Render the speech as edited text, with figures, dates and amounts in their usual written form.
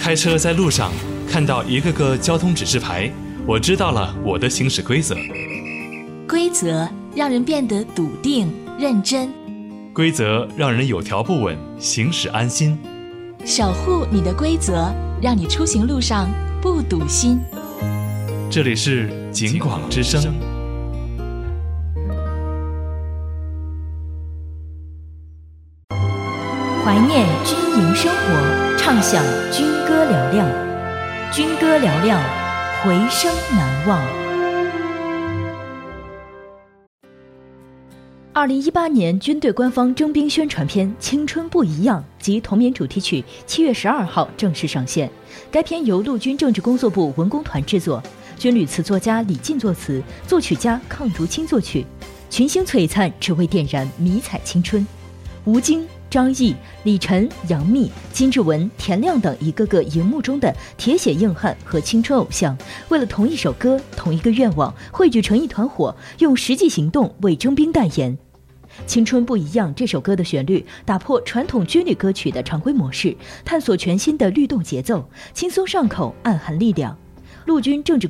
开车在路上看到一个个交通指示牌，我知道了我的行驶规则。 规则让人变得笃定认真， 规则让人有条不紊，行驶安心。 守护你的规则，让你出行路上不堵心。 这里是警广之声。 怀念军营生活，畅享军歌嘹亮，军歌嘹亮，回声难忘。2018年军队官方征兵宣传片《青春不一样》及同名主题曲7月12号正式上线。该片由陆军政治工作部文工团制作，军旅词作家李进作词，作曲家邝竹清作曲。群星璀璨，只为点燃迷彩青春。吴京、张译、李晨、杨幂、金志文、田亮等一个个荧幕中的铁血硬汉和青春偶像，为了同一首歌、同一个愿望，汇聚成一团火，用实际行动为征兵代言。青春不一样这首歌的旋律打破传统军旅歌曲的常规模式，探索全新的律动节奏，轻松上口，暗含力量。陆军政治